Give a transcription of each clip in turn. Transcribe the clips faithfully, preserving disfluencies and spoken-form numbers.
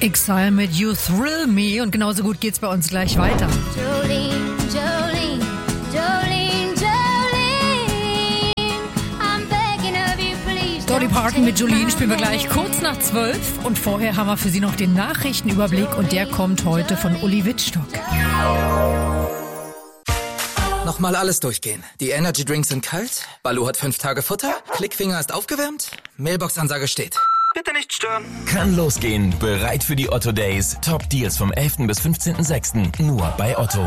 Exile mit You Thrill Me und genauso gut geht's bei uns gleich weiter. Jolene, Jolene, Jolene, Jolene, I'm begging of you, please. Dolly Parton mit Jolene spielen wir gleich kurz nach zwölf und vorher haben wir für Sie noch den Nachrichtenüberblick und der kommt heute von Uli Wittstock. Nochmal alles durchgehen. Die Energy Drinks sind kalt, Balu hat fünf Tage Futter, Klickfinger ist aufgewärmt, Mailbox-Ansage steht. Bitte nicht stören. Kann losgehen. Bereit für die Otto Days. Top Deals vom elften bis fünfzehnten sechsten Nur bei Otto.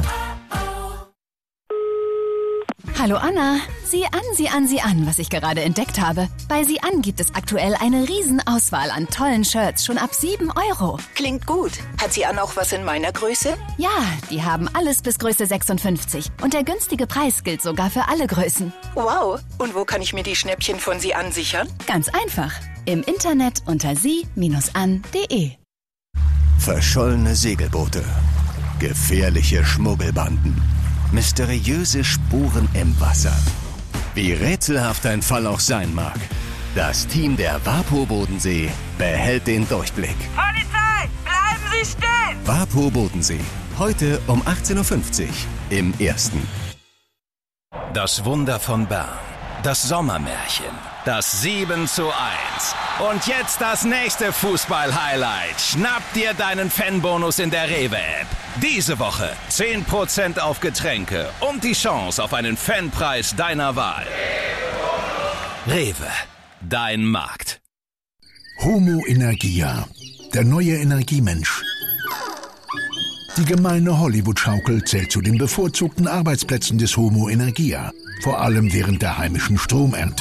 Hallo Anna. Sieh an, sieh an, sieh an, was ich gerade entdeckt habe. Bei Sieh an gibt es aktuell eine Riesenauswahl an tollen Shirts schon ab sieben Euro. Klingt gut. Hat Sieh an auch was in meiner Größe? Ja, die haben alles bis Größe sechsundfünfzig. Und der günstige Preis gilt sogar für alle Größen. Wow. Und wo kann ich mir die Schnäppchen von Sieh an sichern? Ganz einfach. Im Internet unter sie Bindestrich an punkt de. Verschollene Segelboote, gefährliche Schmuggelbanden, mysteriöse Spuren im Wasser. Wie rätselhaft ein Fall auch sein mag, das Team der WaPo Bodensee behält den Durchblick. Polizei, bleiben Sie stehen! WaPo Bodensee, heute um achtzehn Uhr fünfzig im Ersten. Das Wunder von Bern. Das Sommermärchen. Das sieben zu eins. Und jetzt das nächste Fußball-Highlight. Schnapp dir deinen Fanbonus in der Rewe-App. Diese Woche zehn Prozent auf Getränke und die Chance auf einen Fanpreis deiner Wahl. Rewe, dein Markt. Homo Energia, der neue Energiemensch. Die gemeine Hollywood-Schaukel zählt zu den bevorzugten Arbeitsplätzen des Homo Energia, vor allem während der heimischen Stromernte.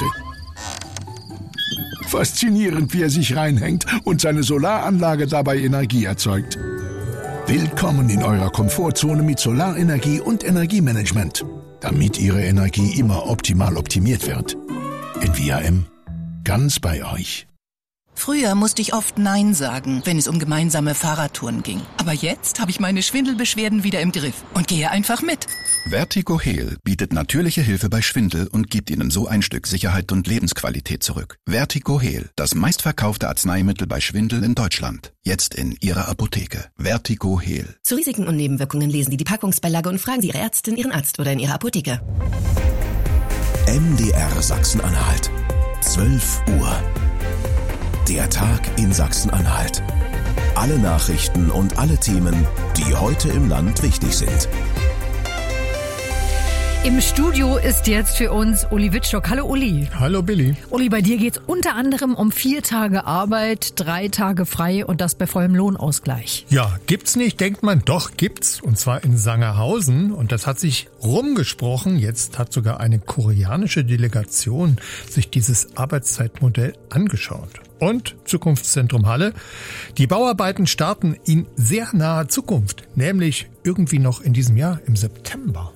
Faszinierend, wie er sich reinhängt und seine Solaranlage dabei Energie erzeugt. Willkommen in eurer Komfortzone mit Solarenergie und Energiemanagement, damit Ihre Energie immer optimal optimiert wird. In V R M, ganz bei euch. Früher musste ich oft Nein sagen, wenn es um gemeinsame Fahrradtouren ging. Aber jetzt habe ich meine Schwindelbeschwerden wieder im Griff und gehe einfach mit. Vertigo Heal bietet natürliche Hilfe bei Schwindel und gibt Ihnen so ein Stück Sicherheit und Lebensqualität zurück. Vertigo Heal, das meistverkaufte Arzneimittel bei Schwindel in Deutschland. Jetzt in Ihrer Apotheke. Vertigo Heal. Zu Risiken und Nebenwirkungen lesen Sie die Packungsbeilage und fragen Sie Ihre Ärztin, Ihren Arzt oder in Ihrer Apotheke. M D R Sachsen-Anhalt. zwölf Uhr. Der Tag in Sachsen-Anhalt. Alle Nachrichten und alle Themen, die heute im Land wichtig sind. Im Studio ist jetzt für uns Uli Wittstock. Hallo Uli. Hallo Billy. Uli, bei dir geht's unter anderem um vier Tage Arbeit, drei Tage frei und das bei vollem Lohnausgleich. Ja, gibt's nicht, denkt man, doch gibt's. Und zwar in Sangerhausen. Und das hat sich rumgesprochen. Jetzt hat sogar eine koreanische Delegation sich dieses Arbeitszeitmodell angeschaut. Und Zukunftszentrum Halle. Die Bauarbeiten starten in sehr naher Zukunft, nämlich irgendwie noch in diesem Jahr, im September.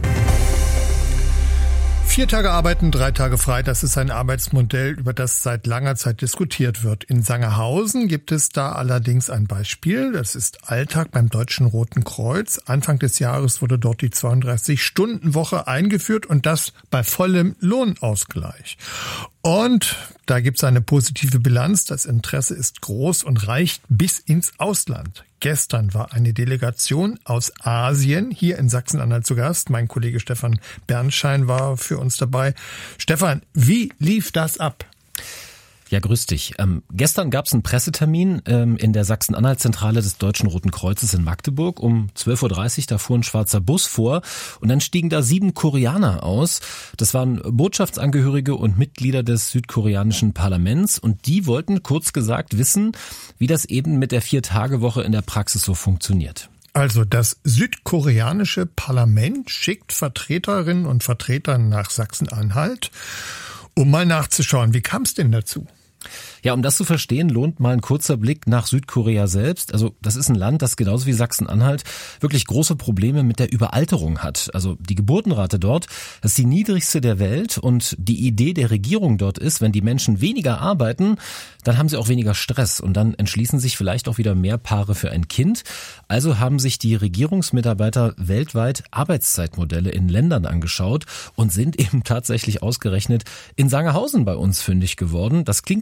Vier Tage arbeiten, drei Tage frei, das ist ein Arbeitsmodell, über das seit langer Zeit diskutiert wird. In Sangerhausen gibt es da allerdings ein Beispiel. Das ist Alltag beim Deutschen Roten Kreuz. Anfang des Jahres wurde dort die zweiunddreißig-Stunden-Woche eingeführt und das bei vollem Lohnausgleich. Und da gibt es eine positive Bilanz. Das Interesse ist groß und reicht bis ins Ausland. Gestern war eine Delegation aus Asien hier in Sachsen-Anhalt zu Gast. Mein Kollege Stefan Bernschein war für uns dabei. Stefan, wie lief das ab? Ja, grüß dich. Ähm, gestern gab es einen Pressetermin ähm, in der Sachsen-Anhalt-Zentrale des Deutschen Roten Kreuzes in Magdeburg. Um zwölf Uhr dreißig, da fuhr ein schwarzer Bus vor und dann stiegen da sieben Koreaner aus. Das waren Botschaftsangehörige und Mitglieder des südkoreanischen Parlaments und die wollten kurz gesagt wissen, wie das eben mit der Vier-Tage-Woche in der Praxis so funktioniert. Also das südkoreanische Parlament schickt Vertreterinnen und Vertreter nach Sachsen-Anhalt, um mal nachzuschauen. Wie kam es denn dazu? Ja, um das zu verstehen, lohnt mal ein kurzer Blick nach Südkorea selbst. Also das ist ein Land, das genauso wie Sachsen-Anhalt wirklich große Probleme mit der Überalterung hat. Also die Geburtenrate dort, das ist die niedrigste der Welt und die Idee der Regierung dort ist, wenn die Menschen weniger arbeiten, dann haben sie auch weniger Stress und dann entschließen sich vielleicht auch wieder mehr Paare für ein Kind. Also haben sich die Regierungsmitarbeiter weltweit Arbeitszeitmodelle in Ländern angeschaut und sind eben tatsächlich ausgerechnet in Sangerhausen bei uns fündig geworden. Das klingt ein bisschen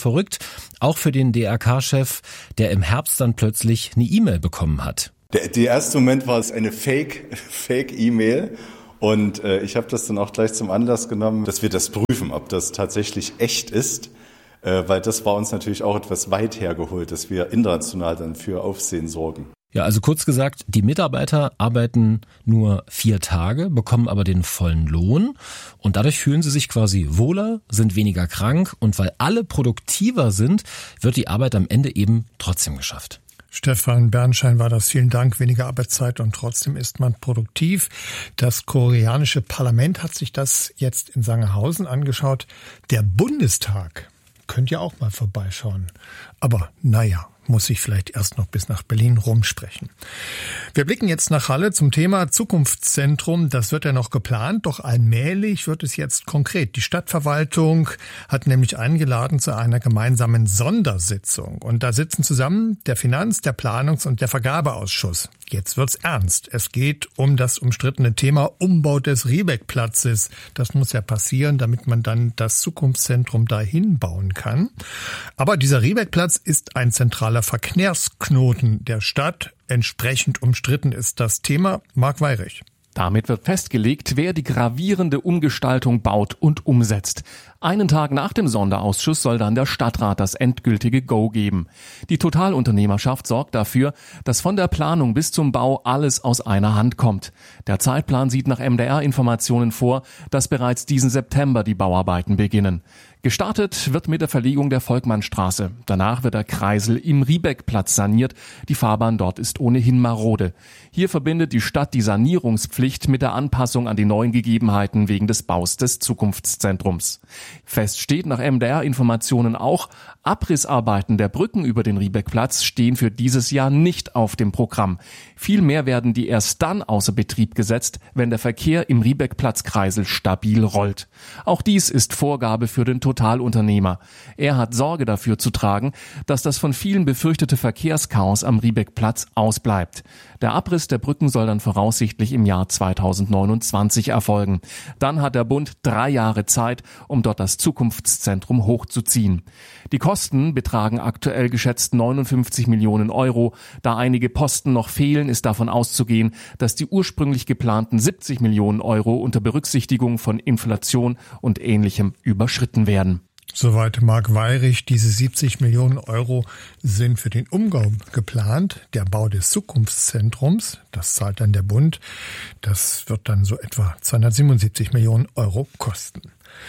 verrückt, auch für den D R K-Chef, der im Herbst dann plötzlich eine E-Mail bekommen hat. Der, der erste Moment war es eine Fake, Fake-E-Mail. Und äh, ich habe das dann auch gleich zum Anlass genommen, dass wir das prüfen, ob das tatsächlich echt ist. Äh, weil das war uns natürlich auch etwas weit hergeholt, dass wir international dann für Aufsehen sorgen. Ja, also kurz gesagt, die Mitarbeiter arbeiten nur vier Tage, bekommen aber den vollen Lohn und dadurch fühlen sie sich quasi wohler, sind weniger krank und weil alle produktiver sind, wird die Arbeit am Ende eben trotzdem geschafft. Stefan Bernstein war das. Vielen Dank. Weniger Arbeitszeit und trotzdem ist man produktiv. Das koreanische Parlament hat sich das jetzt in Sangerhausen angeschaut. Der Bundestag könnte ja auch mal vorbeischauen. Aber naja, muss ich vielleicht erst noch bis nach Berlin rumsprechen. Wir blicken jetzt nach Halle zum Thema Zukunftszentrum. Das wird ja noch geplant, doch allmählich wird es jetzt konkret. Die Stadtverwaltung hat nämlich eingeladen zu einer gemeinsamen Sondersitzung. Und da sitzen zusammen der Finanz-, der Planungs- und der Vergabeausschuss. Jetzt wird's ernst. Es geht um das umstrittene Thema Umbau des Riebeck-Platzes. Das muss ja passieren, damit man dann das Zukunftszentrum dahin bauen kann. Aber dieser Riebeck-Platz ist ein zentraler Verkehrsknoten der Stadt. Entsprechend umstritten ist das Thema. Marc Weyrich. Damit wird festgelegt, wer die gravierende Umgestaltung baut und umsetzt. Einen Tag nach dem Sonderausschuss soll dann der Stadtrat das endgültige Go geben. Die Totalunternehmerschaft sorgt dafür, dass von der Planung bis zum Bau alles aus einer Hand kommt. Der Zeitplan sieht nach M D R-Informationen vor, dass bereits diesen September die Bauarbeiten beginnen. Gestartet wird mit der Verlegung der Volkmannstraße. Danach wird der Kreisel im Riebeck-Platz saniert. Die Fahrbahn dort ist ohnehin marode. Hier verbindet die Stadt die Sanierungspflicht mit der Anpassung an die neuen Gegebenheiten wegen des Baus des Zukunftszentrums. Fest steht nach M D R-Informationen auch, Abrissarbeiten der Brücken über den Riebeck-Platz stehen für dieses Jahr nicht auf dem Programm. Vielmehr werden die erst dann außer Betrieb gesetzt, wenn der Verkehr im Riebeck-Platz-Kreisel stabil rollt. Auch dies ist Vorgabe für den Totalunternehmer. Er hat Sorge dafür zu tragen, dass das von vielen befürchtete Verkehrschaos am Riebeck-Platz ausbleibt. Der Abriss der Brücken soll dann voraussichtlich im Jahr zweitausendneunundzwanzig erfolgen. Dann hat der Bund drei Jahre Zeit, um dort das Zukunftszentrum hochzuziehen. Die Kosten betragen aktuell geschätzt neunundfünfzig Millionen Euro. Da einige Posten noch fehlen, ist davon auszugehen, dass die ursprünglich geplanten siebzig Millionen Euro unter Berücksichtigung von Inflation und Ähnlichem überschritten werden. Soweit Marc Weyrich. Diese siebzig Millionen Euro sind für den Umbau geplant. Der Bau des Zukunftszentrums, das zahlt dann der Bund. Das wird dann so etwa zweihundertsiebenundsiebzig Millionen Euro kosten.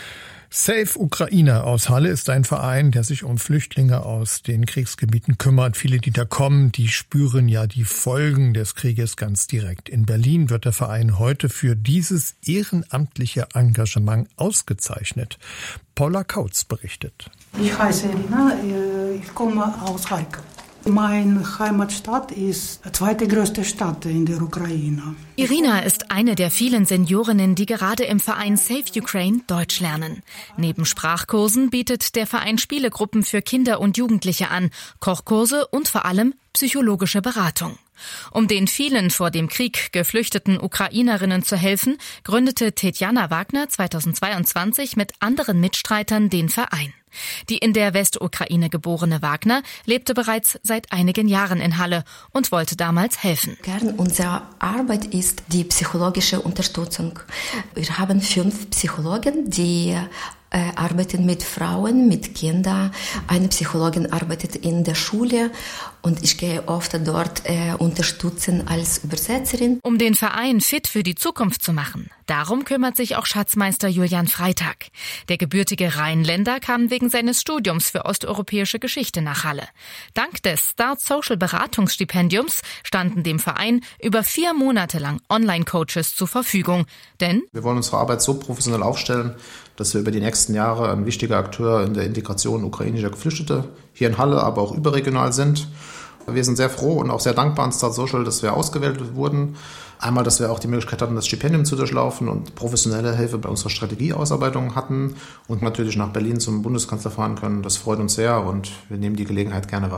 Save Ukraine aus Halle ist ein Verein, der sich um Flüchtlinge aus den Kriegsgebieten kümmert. Viele, die da kommen, die spüren ja die Folgen des Krieges ganz direkt. In Berlin wird der Verein heute für dieses ehrenamtliche Engagement ausgezeichnet. Paula Kautz berichtet. Ich heiße Irina, ich komme aus Kharkiv. Meine Heimatstadt ist die zweite größte Stadt in der Ukraine. Irina ist eine der vielen Seniorinnen, die gerade im Verein Save Ukraine Deutsch lernen. Neben Sprachkursen bietet der Verein Spielegruppen für Kinder und Jugendliche an, Kochkurse und vor allem psychologische Beratung. Um den vielen vor dem Krieg geflüchteten Ukrainerinnen zu helfen, gründete Tetjana Wagner zweitausendzweiundzwanzig mit anderen Mitstreitern den Verein. Die in der Westukraine geborene Wagner lebte bereits seit einigen Jahren in Halle und wollte damals helfen. Kern unserer Arbeit ist die psychologische Unterstützung. Wir haben fünf Psychologen, die äh, arbeiten mit Frauen, mit Kindern. Eine Psychologin arbeitet in der Schule und ich gehe oft dort äh, unterstützen als Übersetzerin. Um den Verein fit für die Zukunft zu machen, darum kümmert sich auch Schatzmeister Julian Freitag. Der gebürtige Rheinländer kam wegen seines Studiums für osteuropäische Geschichte nach Halle. Dank des Start Social Beratungsstipendiums standen dem Verein über vier Monate lang Online-Coaches zur Verfügung. Denn wir wollen unsere Arbeit so professionell aufstellen, dass wir über die nächsten Jahre ein wichtiger Akteur in der Integration ukrainischer Geflüchtete hier in Halle, aber auch überregional sind. Wir sind sehr froh und auch sehr dankbar an Start Social, dass wir ausgewählt wurden. Einmal, dass wir auch die Möglichkeit hatten, das Stipendium zu durchlaufen und professionelle Hilfe bei unserer Strategieausarbeitung hatten und natürlich nach Berlin zum Bundeskanzler fahren können. Das freut uns sehr und wir nehmen die Gelegenheit gerne wahr.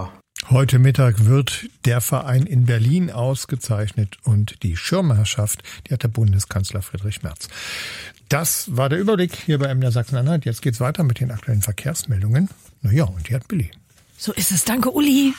Heute Mittag wird der Verein in Berlin ausgezeichnet und die Schirmherrschaft, die hat der Bundeskanzler Friedrich Merz. Das war der Überblick hier bei M D R Sachsen-Anhalt. Jetzt geht's weiter mit den aktuellen Verkehrsmeldungen. Naja, und die hat Billy. So ist es. Danke, Uli.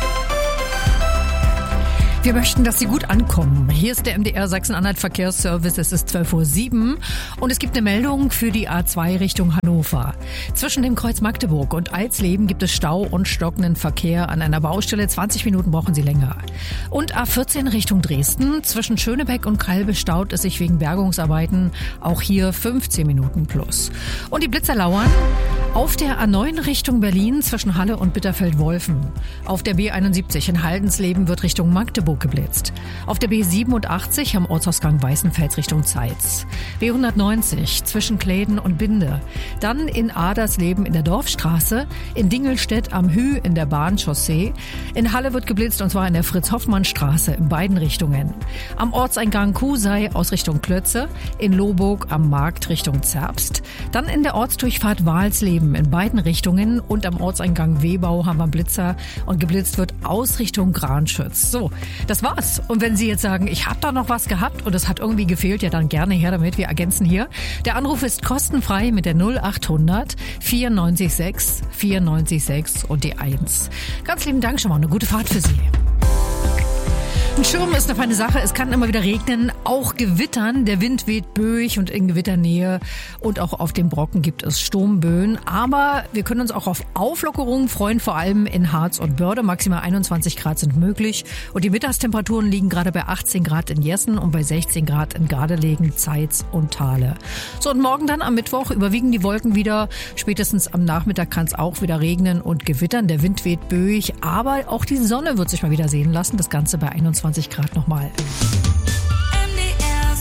Wir möchten, dass Sie gut ankommen. Hier ist der M D R Sachsen-Anhalt Verkehrsservice. Es ist zwölf Uhr sieben und es gibt eine Meldung für die A zwei Richtung Hannover. Zwischen dem Kreuz Magdeburg und Alsleben gibt es Stau und stockenden Verkehr an einer Baustelle. zwanzig Minuten brauchen Sie länger. Und A vierzehn Richtung Dresden. Zwischen Schönebeck und Kalbe staut es sich wegen Bergungsarbeiten. Auch hier fünfzehn Minuten plus. Und die Blitzer lauern auf der A neun Richtung Berlin zwischen Halle und Bitterfeld-Wolfen. Auf der B einundsiebzig in Haldensleben wird Richtung Magdeburg geblitzt. Auf der B siebenundachtzig am Ortsausgang Weißenfels Richtung Zeitz. B hundertneunzig zwischen Kläden und Binde. Dann in Adersleben in der Dorfstraße, in Dingelstedt am Hü in der Bahnchaussee. In Halle wird geblitzt und zwar in der Fritz-Hoffmann-Straße in beiden Richtungen. Am Ortseingang Kusei aus Richtung Klötze, in Lohburg am Markt Richtung Zerbst. Dann in der Ortsdurchfahrt Walsleben in beiden Richtungen und am Ortseingang Wehbau haben wir einen Blitzer und geblitzt wird aus Richtung Granschütz. So, das war's. Und wenn Sie jetzt sagen, ich habe da noch was gehabt und es hat irgendwie gefehlt, ja dann gerne her damit. Wir ergänzen hier. Der Anruf ist kostenfrei mit der null achthundert vierundneunzig sechs vierundneunzig sechs und die eins. Ganz lieben Dank schon mal. Eine gute Fahrt für Sie. Ein Schirm ist eine feine Sache. Es kann immer wieder regnen, auch gewittern. Der Wind weht böig und in Gewitternähe und auch auf dem Brocken gibt es Sturmböen. Aber wir können uns auch auf Auflockerungen freuen, vor allem in Harz und Börde. Maximal einundzwanzig Grad sind möglich. Und die Mittagstemperaturen liegen gerade bei achtzehn Grad in Jessen und bei sechzehn Grad in Gardelegen, Zeitz und Thale. So, und morgen dann am Mittwoch überwiegen die Wolken wieder. Spätestens am Nachmittag kann es auch wieder regnen und gewittern. Der Wind weht böig, aber auch die Sonne wird sich mal wieder sehen lassen. Das Ganze bei einundzwanzig Grad nochmal. M D R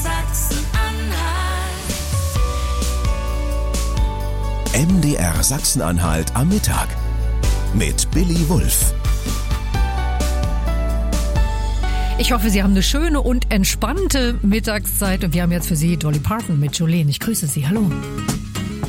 Sachsen-Anhalt. M D R Sachsen-Anhalt am Mittag mit Billy Wulff. Ich hoffe, Sie haben eine schöne und entspannte Mittagszeit und wir haben jetzt für Sie Dolly Parton mit Jolene. Ich grüße Sie. Hallo.